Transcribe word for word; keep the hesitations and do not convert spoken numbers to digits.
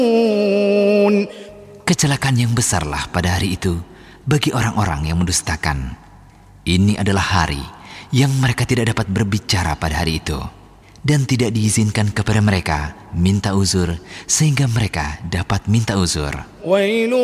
Kecelakaan yang besarlah pada hari itu bagi orang-orang yang mendustakan. Ini adalah hari yang mereka tidak dapat berbicara pada hari itu, dan tidak diizinkan kepada mereka minta uzur sehingga mereka dapat minta uzur.